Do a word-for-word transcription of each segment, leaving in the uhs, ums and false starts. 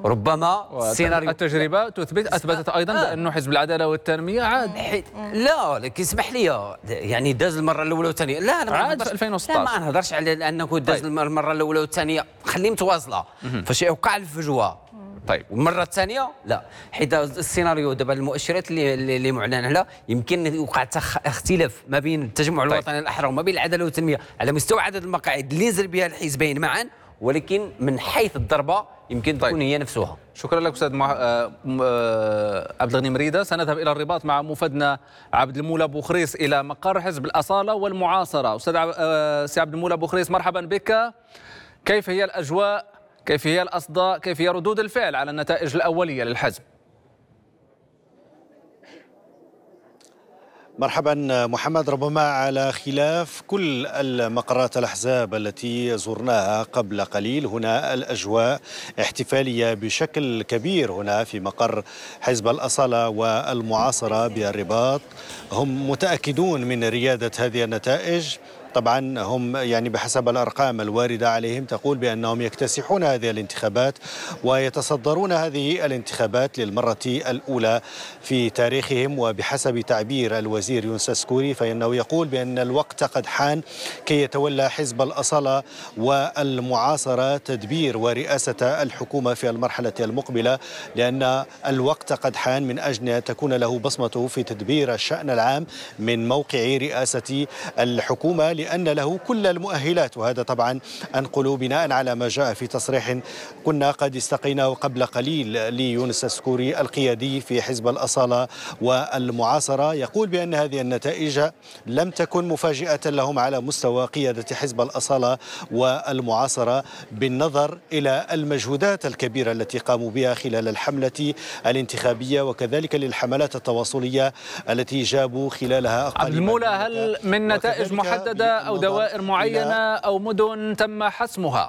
ربما السيناريو التجربة تثبت أثبتت أيضا آه. بأنه حزب العدالة والتنمية عاد. لا لكن اسمح لي، يعني داز المرة الأولى والثانية. لا أنا عاد في ألفين وستة عشر. لا ما نهضرش على أنه داز طيب. المرة الأولى والثانية، خليه متواصلة فاش يوقع الفجوة. طيب والمرة الثانية لا، حيت السيناريو دابا المؤشرات اللي اللي معلن عليها يمكن يوقع اختلاف ما بين التجمع طيب. الوطني الأحرار وما بين العدالة والتنمية على مستوى عدد المقاعد اللي نزل بها الحزبين معا، ولكن من حيث الضربة يمكن تكون طيب. هي نفسها. شكرا لك أستاذ مع... آه... آه... عبد الغني مريدة. سنذهب إلى الرباط مع مفدنا عبد المولى بوخريس إلى مقر حزب الأصالة والمعاصرة. أستاذ عب... آه... سي عبد المولى بوخريس، مرحبا بك. كيف هي الأجواء؟ كيف هي الأصداء؟ كيف هي ردود الفعل على النتائج الأولية للحزب؟ مرحبا محمد. ربما على خلاف كل المقرات الأحزاب التي زرناها قبل قليل، هنا الأجواء احتفالية بشكل كبير هنا في مقر حزب الأصالة والمعاصرة بالرباط. هم متأكدون من ريادة هذه النتائج. طبعا هم يعني بحسب الأرقام الواردة عليهم تقول بأنهم يكتسحون هذه الانتخابات ويتصدرون هذه الانتخابات للمرة الأولى في تاريخهم. وبحسب تعبير الوزير يونس السكوري فإنه يقول بأن الوقت قد حان كي يتولى حزب الأصالة والمعاصرة تدبير ورئاسة الحكومة في المرحلة المقبلة، لأن الوقت قد حان من أجل أن تكون له بصمته في تدبير الشأن العام من موقع رئاسة الحكومة، لأن له كل المؤهلات. وهذا طبعا أنقل بناء على ما جاء في تصريح كنا قد استقيناه قبل قليل ليونس السكوري القيادي في حزب الأصالة والمعاصرة، يقول بأن هذه النتائج لم تكن مفاجئة لهم على مستوى قيادة حزب الأصالة والمعاصرة، بالنظر إلى المجهودات الكبيرة التي قاموا بها خلال الحملة الانتخابية وكذلك للحملات التواصلية التي جابوا خلالها أقل. عبد المولى، هل من نتائج محددة أو دوائر معينة أو مدن تم حسمها؟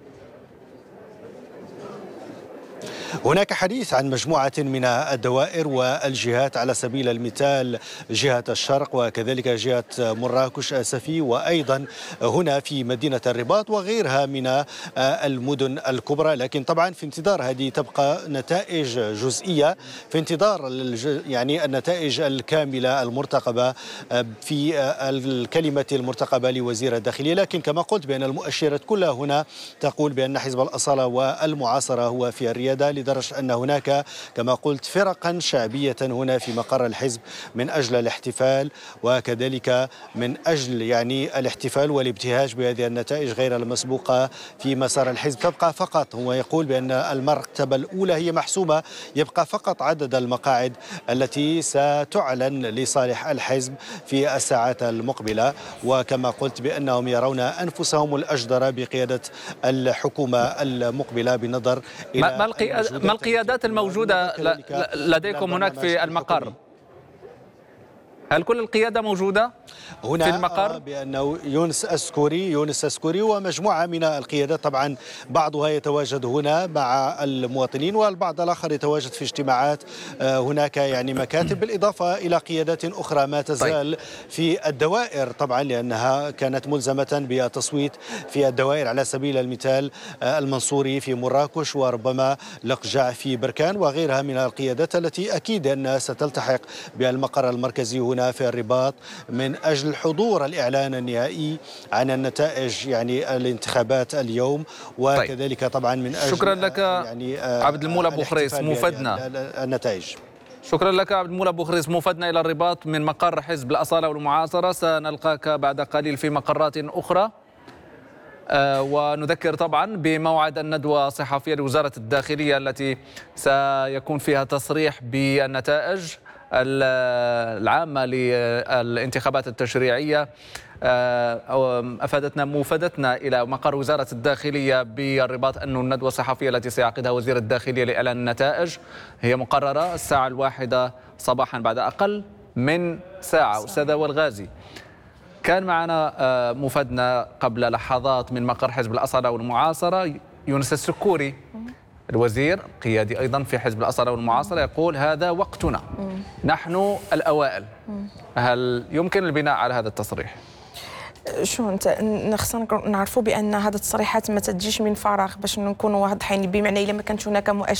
هناك حديث عن مجموعة من الدوائر والجهات، على سبيل المثال جهة الشرق وكذلك جهة مراكش آسفي، وأيضا هنا في مدينة الرباط وغيرها من المدن الكبرى. لكن طبعا في انتظار هذه تبقى نتائج جزئية، في انتظار يعني النتائج الكاملة المرتقبة في الكلمة المرتقبة لوزير الداخلية. لكن كما قلت بأن المؤشرات كلها هنا تقول بأن حزب الأصالة والمعاصرة هو في الريادة، لدرجة أن هناك كما قلت فرقا شعبية هنا في مقر الحزب من أجل الاحتفال وكذلك من أجل يعني الاحتفال والابتهاج بهذه النتائج غير المسبوقة في مسار الحزب. تبقى فقط، هو يقول بأن المرتبة الأولى هي محسومة، يبقى فقط عدد المقاعد التي ستعلن لصالح الحزب في الساعات المقبلة. وكما قلت بأنهم يرون أنفسهم الأجدر بقيادة الحكومة المقبلة بالنظر إلى ما ما القيادات الموجودة لديكم هناك في المقر؟ هل كل القيادة موجودة هنا في المقر؟ بأنه يونس السكوري يونس السكوري ومجموعة من القيادات، طبعا بعضها يتواجد هنا مع المواطنين والبعض الآخر يتواجد في اجتماعات هناك يعني مكاتب، بالإضافة إلى قيادات أخرى ما تزال في الدوائر طبعا لأنها كانت ملزمة بالتصويت في الدوائر، على سبيل المثال المنصوري في مراكش وربما لقجع في بركان وغيرها من القيادات التي أكيد أنها ستلتحق بالمقر المركزي هنا في الرباط من أجل حضور الإعلان النهائي عن النتائج يعني الانتخابات اليوم، وكذلك طبعا من أجل شكرا لك يعني عبد المولى بوخريس مفدنا النتائج. شكرا لك عبد المولى بوخريس مفدنا إلى الرباط من مقر حزب الأصالة والمعاصرة. سنلقاك بعد قليل في مقرات أخرى. آه ونذكر طبعا بموعد الندوة الصحفية لوزارة الداخلية التي سيكون فيها تصريح بالنتائج العامة للانتخابات التشريعية. أفادتنا موفدتنا إلى مقر وزارة الداخلية بالرباط أن الندوة الصحفية التي سيعقدها وزير الداخلية لإعلان النتائج هي مقررة الساعة الواحدة صباحا بعد أقل من ساعة. أستاذ والغازي، كان معنا مفدنا قبل لحظات من مقر حزب الأصالة والمعاصرة يونس السكوري الوزير قيادي أيضا في حزب الأصالة والمعاصرة، يقول هذا وقتنا، نحن الأوائل. هل يمكن البناء على هذا التصريح؟ شو انت خصنا نعرفوا بان هذه التصريحات ما تجيش من فراغ، باش نكونوا واضحين، بمعنى الا ما كانت هناك مؤشرات